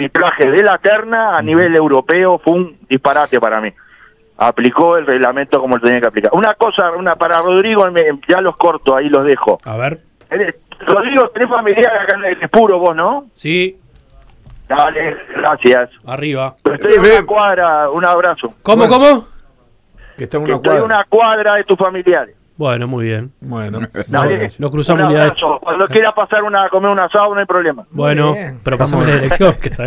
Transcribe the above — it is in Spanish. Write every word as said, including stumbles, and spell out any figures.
arbitraje de la terna a nivel europeo fue un disparate para mí. Aplicó el reglamento como lo tenía que aplicar. Una cosa, una para Rodrigo, me, ya los corto, ahí los dejo. A ver. Rodrigo, tenés familiar acá en el Espuro vos, ¿no? Sí. Dale, gracias. Arriba. Estoy en una cuadra, un abrazo. ¿Cómo, bueno. cómo? Que está en Que una estoy en cuadra. una cuadra de tus familiares. Bueno, muy bien. Bueno, Dale, Lo cruzamos un un día de abrazo. Cuando quiera pasar una, a comer un asado, no hay problema. Bueno, bien. pero pasamos la dirección, que